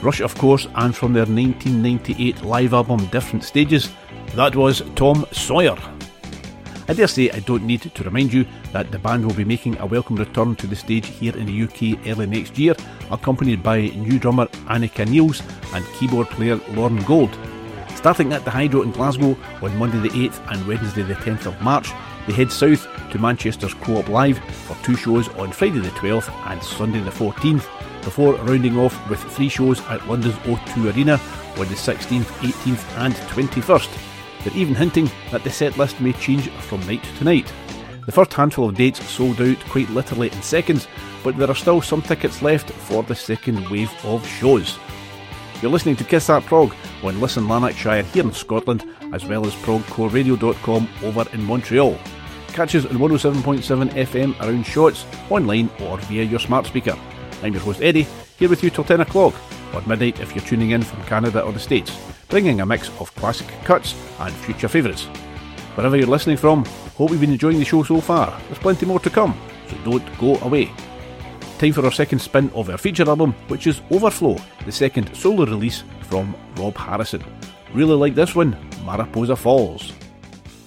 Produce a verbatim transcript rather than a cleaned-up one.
Rush, of course, and from their nineteen ninety-eight live album Different Stages, that was Tom Sawyer. I dare say I don't need to remind you that the band will be making a welcome return to the stage here in the U K early next year, accompanied by new drummer Annika Niels and keyboard player Lauren Gold. Starting at the Hydro in Glasgow on Monday the eighth and Wednesday the tenth of March, they head south to Manchester's Co-op Live for two shows on Friday the twelfth and Sunday the fourteenth, before rounding off with three shows at London's O two Arena on the sixteenth, eighteenth and twenty-first. They're even hinting that the set list may change from night to night. The first handful of dates sold out quite literally in seconds, but there are still some tickets left for the second wave of shows. You're listening to Kiss That Prog on Listen Lanarkshire here in Scotland, as well as prog core radio dot com over in Montreal. Catch us on one oh seven point seven F M around Shotts, online or via your smart speaker. I'm your host Eddie, here with you till ten o'clock, or midnight if you're tuning in from Canada or the States, bringing a mix of classic cuts and future favourites. Wherever you're listening from, hope you've been enjoying the show so far. There's plenty more to come, so don't go away. Time for our second spin of our feature album, which is Overflow, the second solo release from Rob Harrison. Really like this one, Mariposa Falls.